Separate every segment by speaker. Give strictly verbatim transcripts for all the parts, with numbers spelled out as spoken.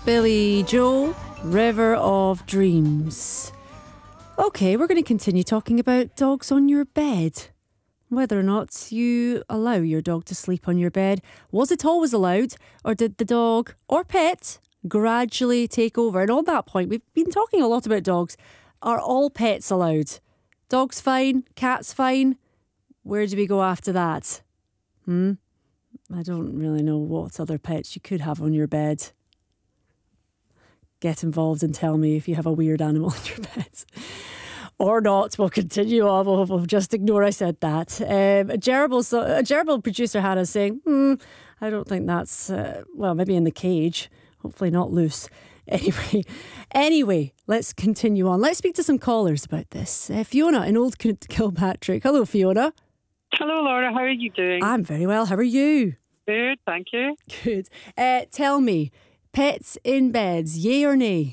Speaker 1: Billy Joel, River of Dreams. Okay, we're going to continue talking about dogs on your bed. Whether or not you allow your dog to sleep on your bed. Was it always allowed, or did the dog or pet gradually take over? And on that point, we've been talking a lot about dogs. Are all pets allowed? Dogs fine, cats fine. Where do we go after that? Hmm? I don't really know what other pets you could have on your bed. Get involved and tell me if you have a weird animal in your bed. Or not. We'll continue on. We'll, we'll just ignore I said that. Um, a gerbil, so, a gerbil producer had us saying, hmm, I don't think that's, uh, well, maybe in the cage. Hopefully not loose. Anyway, anyway, let's continue on. Let's speak to some callers about this. Uh, Fiona in Old Kilpatrick. Hello, Fiona.
Speaker 2: Hello, Laura. How are you doing?
Speaker 1: I'm very well. How are you?
Speaker 2: Good, thank you.
Speaker 1: Good. Uh, tell me, pets in beds, yay or nay?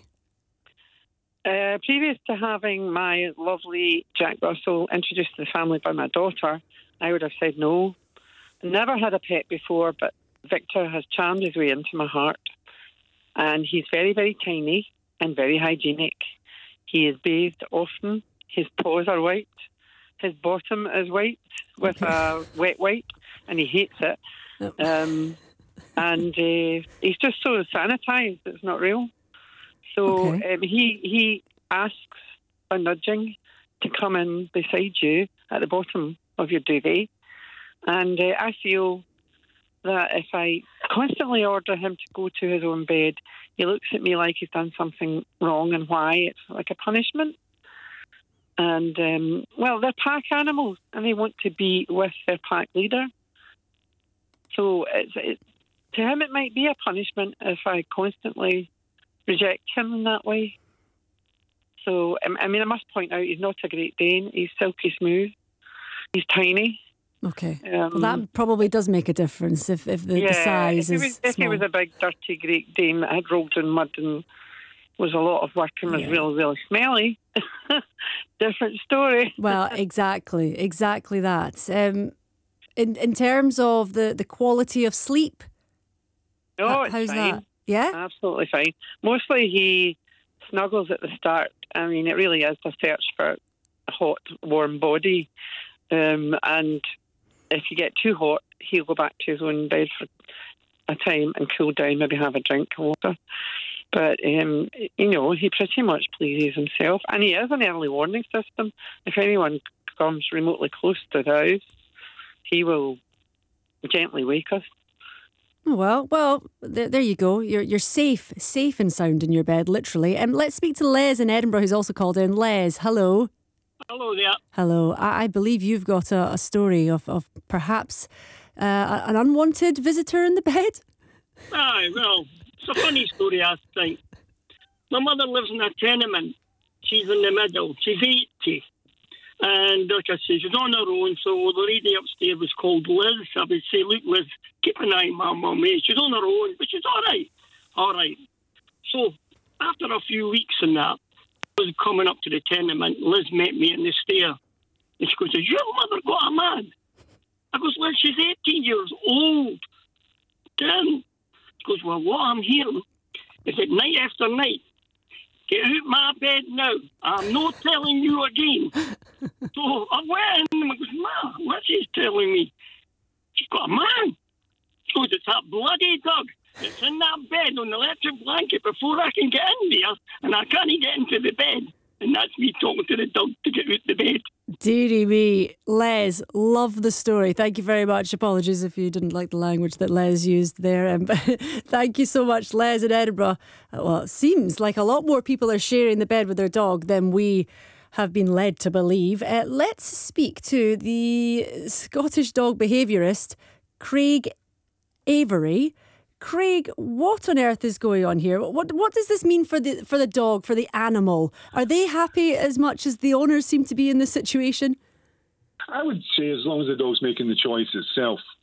Speaker 2: Uh, previous to having my lovely Jack Russell introduced to the family by my daughter, I would have said no. Never had a pet before, but Victor has charmed his way into my heart. And he's very, very tiny and very hygienic. He is bathed often. His paws are white. His bottom is white with okay. a wet wipe, and he hates it. Oh. Um, and uh, he's just so sanitised, it's not real. So okay. um, he he asks a nudging to come in beside you at the bottom of your duvet. And uh, I feel that if I constantly order him to go to his own bed, he looks at me like he's done something wrong, and why. It's like a punishment. And, um, well, they're pack animals, and they want to be with their pack leader. So it's, it, to him it might be a punishment if I constantly reject him in that way. So, I mean, I must point out, he's not a Great Dane. He's silky smooth. He's tiny.
Speaker 1: Okay. Um, well, that probably does make a difference if, if the,
Speaker 2: yeah,
Speaker 1: the size
Speaker 2: if
Speaker 1: is
Speaker 2: was, If
Speaker 1: small.
Speaker 2: he was a big, dirty Great Dane that had rolled in mud and was a lot of work and was yeah. really, really smelly, different story.
Speaker 1: Well, exactly. Exactly that. Um, in in terms of the, the quality of sleep,
Speaker 2: oh, it's
Speaker 1: how's
Speaker 2: fine.
Speaker 1: that? Yeah?
Speaker 2: Absolutely fine. Mostly he snuggles at the start. I mean, it really is a search for a hot, warm body. Um, and if you get too hot, he'll go back to his own bed for a time and cool down, maybe have a drink of water. But, um, you know, he pretty much pleases himself. And he has an early warning system. If anyone comes remotely close to the house, he will gently wake us.
Speaker 1: Oh, well, well, there, there you go. You're you're safe, safe and sound in your bed, literally. And um, let's speak to Les in Edinburgh, who's also called in. Les, hello.
Speaker 3: Hello there.
Speaker 1: Hello. I, I believe you've got a, a story of, of perhaps uh, an unwanted visitor in the bed.
Speaker 3: Aye, well, it's a funny story, I think. My mother lives in a tenement. She's in the middle. She's eighty. And like I say, she's on her own, so the lady upstairs was called Liz. I would say, look, Liz, keep an eye on my mum, eh? She's on her own, but she's all right. All right. So, after a few weeks and that, I was coming up to the tenement. Liz met me in the stair. And she goes, has your mother got a man? I goes, Liz, she's eighteen years old. Then she goes, well, what I'm hearing is that night after night, get out my bed now. I'm not telling you again. So I went and I goes, Ma, what's she telling me? She's got a man. She goes, it's that bloody dog. It's in that bed on the electric blanket before I can get in there, and I can't get into the bed. And that's me talking to the dog to get out the bed.
Speaker 1: Dearie me. Les, love the story. Thank you very much. Apologies if you didn't like the language that Les used there. Um, but thank you so much, Les in Edinburgh. Uh, well, it seems like a lot more people are sharing the bed with their dog than we have been led to believe. Uh, let's speak to the Scottish dog behaviourist, Craig Avery. Craig, what on earth is going on here? What what does this mean for the for the dog, for the animal? Are they happy as much as the owners seem to be in this situation?
Speaker 4: I would say as long as the dog's making the choice itself,